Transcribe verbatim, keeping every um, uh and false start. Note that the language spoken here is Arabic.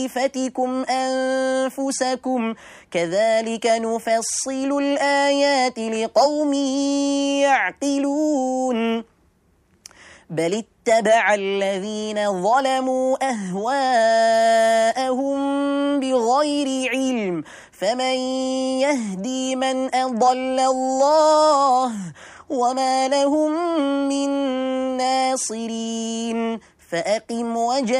خيفتكم أنفسكم كذلك نفصل الآيات لقوم يعقلون بل اتبع الذين ظلموا أهواءهم بغير علم فمن يهدي من أضل الله وما لهم من ناصرين فأقم وجهك